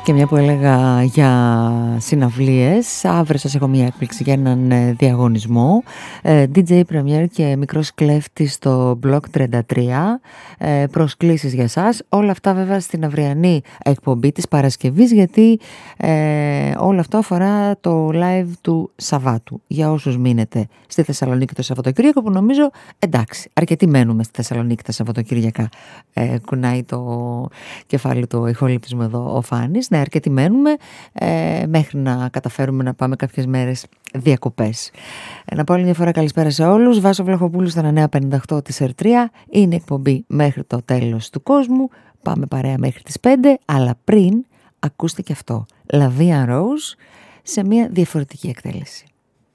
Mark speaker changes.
Speaker 1: Και μια που έλεγα για συναυλίες, αύριο σας έχω μια έκπληξη για έναν διαγωνισμό. DJ Premier και μικρός κλέφτης στο Block 33, προσκλήσεις για σας. Όλα αυτά βέβαια στην αυριανή εκπομπή της Παρασκευής, γιατί όλο αυτό αφορά το live του Σαββάτου. Για όσους μείνετε στη Θεσσαλονίκη το Σαββατοκύριακο, που νομίζω εντάξει, αρκετοί μένουμε στη Θεσσαλονίκη τα Σαββατοκύριακα, κουνάει το κεφάλι του ηχολήπτης μου εδώ ο Φάνης. Ναι, αρκετοί μένουμε μέχρι να καταφέρουμε να πάμε κάποιες μέρες διακοπές. Να πω άλλη μια φορά καλησπέρα σε όλους. Βάσο Βλαχοπούλου στα 958 της R3. Είναι εκπομπή μέχρι το τέλος του κόσμου. Πάμε παρέα μέχρι τις 5, αλλά πριν ακούστε και αυτό. La Vie en Rose σε μια διαφορετική εκτέλεση.